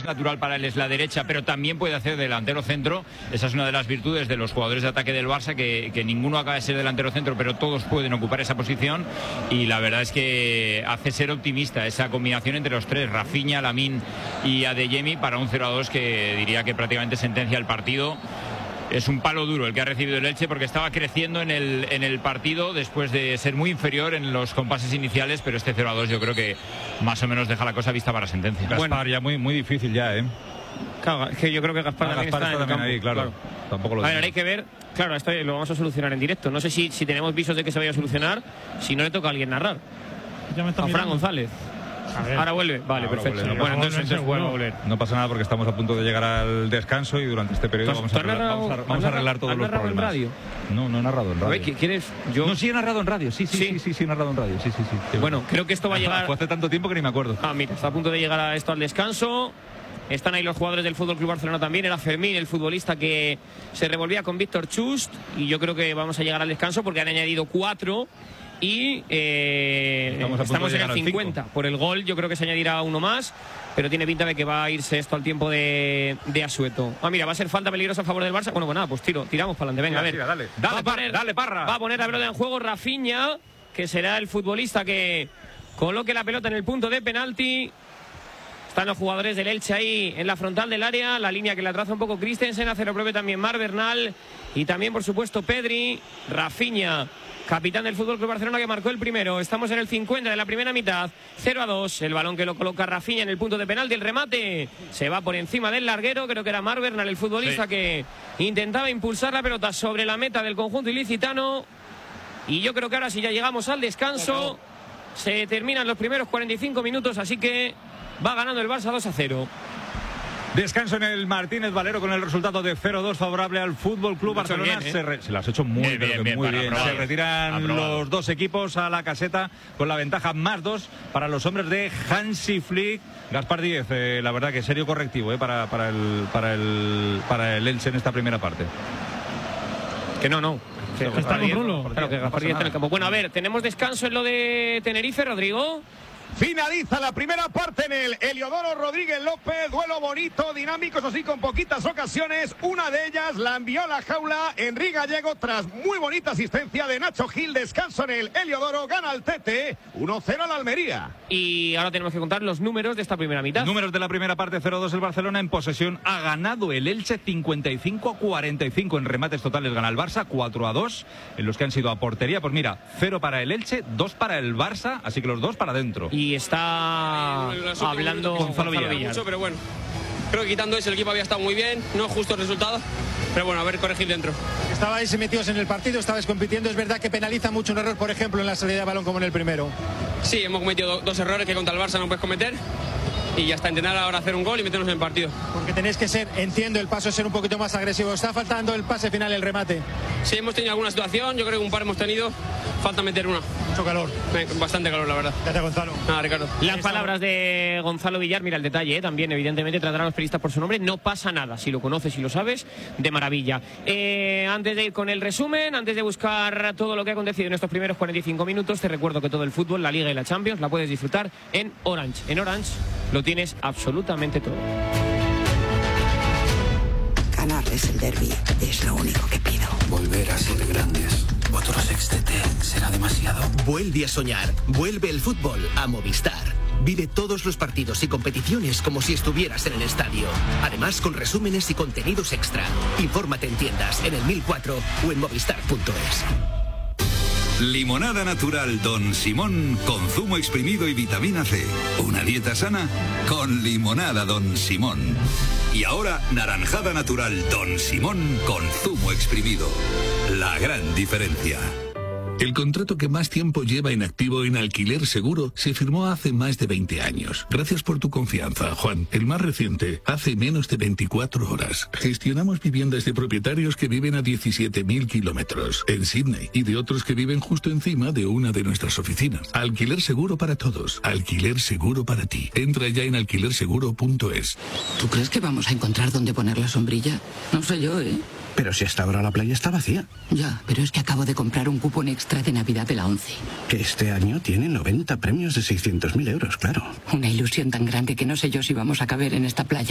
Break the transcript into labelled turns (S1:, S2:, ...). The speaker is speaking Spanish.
S1: más natural para él es la derecha, pero también puede hacer delantero centro. Esa es una de las virtudes de los jugadores de ataque del Barça, que ninguno acaba de ser delantero centro, pero todos pueden ocupar esa posición, y la verdad es que hace ser optimista esa combinación entre los tres, Rafinha, Lamine y Adeyemi, para un 0-2 que diría que prácticamente sentencia el partido. Es un palo duro el que ha recibido el Elche, porque estaba creciendo en el partido después de ser muy inferior en los compases iniciales, pero este 0-2 yo creo que más o menos deja la cosa vista para sentencia.
S2: Gaspar, ya muy difícil ya, ¿eh?
S3: Claro, es que yo creo que Gaspar también está en el campo.
S2: ahí, claro. Tampoco lo
S3: a ver, hay que ver, claro, esto lo vamos a solucionar en directo. No sé si tenemos visos de que se vaya a solucionar, si no le toca a alguien narrar. A Fran González. Ahora vuelve, vale, perfecto.
S2: Vuelve,
S3: bueno, entonces vuelve a volver.
S2: No pasa nada porque estamos a punto de llegar al descanso y durante este periodo vamos a arreglar todos los problemas.
S3: ¿En radio?
S2: No he narrado en radio.
S3: A ver, ¿quieres?
S2: No, sí he narrado en radio, sí, he narrado en radio, sí.
S3: Bueno, creo que esto va a llegar...
S2: Fue hace tanto tiempo que ni me acuerdo.
S3: Mira, está a punto de llegar a esto al descanso. Están ahí los jugadores del FC Barcelona también. Era Fermín, el futbolista que se revolvía con Víctor Chust, y yo creo que vamos a llegar al descanso porque han añadido 4. Y estamos en el 50. Por el gol yo creo que se añadirá uno más, pero tiene pinta de que va a irse esto al tiempo de Asueto. Mira, va a ser falta peligrosa a favor del Barça. Bueno, pues nada, pues tiramos para adelante. Venga, a ver.
S2: Dale, Parra.
S3: Va a poner la pelota en juego Rafinha, que será el futbolista que coloque la pelota en el punto de penalti. Están los jugadores del Elche ahí en la frontal del área, la línea que la traza un poco Christensen, hace lo propio también Marc Bernal y también por supuesto Pedri. Rafinha, capitán del FC Barcelona, que marcó el primero. Estamos en el 50 de la primera mitad, 0-2, el balón que lo coloca Rafinha en el punto de penalti, el remate se va por encima del larguero, creo que era Marc Bernal el futbolista que intentaba impulsar la pelota sobre la meta del conjunto ilicitano. Y yo creo que ahora sí ya llegamos al descanso, se terminan los primeros 45 minutos, así que va ganando el Barça 2-0.
S2: Descanso en el Martínez Valero con el resultado de 0-2 favorable al FC Barcelona.
S3: Bien,
S2: Se las ha hecho muy bien. Se retiran los dos equipos a la caseta con la ventaja +2 para los hombres de Hansi Flick. Gaspar Díez, la verdad que serio correctivo para el Elche en esta primera parte.
S3: Que no.
S4: Que está con Rulo.
S3: Claro, que Gaspar Díez está en el campo. Bueno, a ver, tenemos descanso en lo de Tenerife, Rodrigo.
S5: Finaliza la primera parte en el Heliodoro Rodríguez López. Duelo bonito, dinámico, eso sí, con poquitas ocasiones. Una de ellas la envió a la jaula Henry Gallego tras muy bonita asistencia de Nacho Gil. Descanso en el Heliodoro, gana el Tete 1-0 a la Almería.
S3: Y ahora tenemos que contar los números de esta primera mitad.
S2: Números de la primera parte: 0-2 el Barcelona. En posesión ha ganado el Elche 55-45. En remates totales gana el Barça 4-2. En los que han sido a portería, pues mira, 0 para el Elche, 2 para el Barça, así que los dos para adentro.
S3: Y está hablando Gonzalo Villar.
S6: Mucho, pero bueno, creo que quitando eso el equipo había estado muy bien, no es justo el resultado, pero bueno, a ver, corregir dentro.
S7: Estabais metidos en el partido, estabais compitiendo, es verdad que penaliza mucho un error, por ejemplo, en la salida de balón como en el primero.
S6: Sí, hemos cometido dos errores que contra el Barça no puedes cometer. Y ya está, intentar ahora hacer un gol y meternos en el partido.
S7: Porque tenéis que ser, entiendo, el paso es ser un poquito más agresivo. Está faltando el pase final, el remate.
S6: Sí, hemos tenido alguna situación, yo creo que un par hemos tenido. Falta meter una.
S7: Mucho calor.
S6: Bastante calor, la verdad.
S7: Gracias, Gonzalo.
S6: Nada, Ricardo.
S3: Las palabras de Gonzalo Villar, mira el detalle, también evidentemente tratarán a los periodistas por su nombre. No pasa nada, si lo conoces y lo sabes, de maravilla. Antes de ir con el resumen, antes de buscar todo lo que ha acontecido en estos primeros 45 minutos, te recuerdo que todo el fútbol, la Liga y la Champions, la puedes disfrutar en Orange. En Orange lo tienes absolutamente todo.
S8: Ganarles el derbi es lo único que pido.
S9: Volver a ser grandes. Otro sextete será demasiado.
S10: Vuelve a soñar. Vuelve el fútbol a Movistar. Vive todos los partidos y competiciones como si estuvieras en el estadio. Además, con resúmenes y contenidos extra. Infórmate en tiendas, en el 1004 o en movistar.es.
S11: Limonada natural Don Simón con zumo exprimido y vitamina C. Una dieta sana con limonada Don Simón. Y ahora naranjada natural Don Simón con zumo exprimido. La gran diferencia.
S12: El contrato que más tiempo lleva en activo en Alquiler Seguro se firmó hace más de 20 años. Gracias por tu confianza, Juan. El más reciente, hace menos de 24 horas. Gestionamos viviendas de propietarios que viven a 17.000 kilómetros en Sydney y de otros que viven justo encima de una de nuestras oficinas. Alquiler Seguro para todos. Alquiler Seguro para ti. Entra ya en alquilerseguro.es.
S8: ¿Tú crees que vamos a encontrar dónde poner la sombrilla? No sé yo, ¿eh?
S9: Pero si hasta ahora la playa está vacía.
S8: Ya, pero es que acabo de comprar un cupón extra de Navidad de la 11.
S9: Que este año tiene 90 premios de 600.000 euros, claro.
S8: Una ilusión tan grande que no sé yo si vamos a caber en esta playa.